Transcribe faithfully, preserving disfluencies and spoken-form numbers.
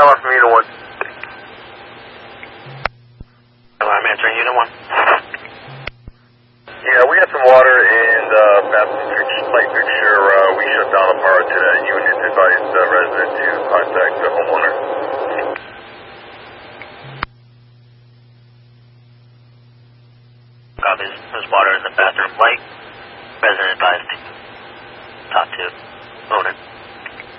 Tower from Unit one. I'm answering Unit one. Yeah, we got some water and uh, Baptist Creek, Light Picture. Uh, we shut down the power to that unit. Advised the resident to contact the homeowner. Copies. There's water in the bathroom light. Resident advised to talk to owner.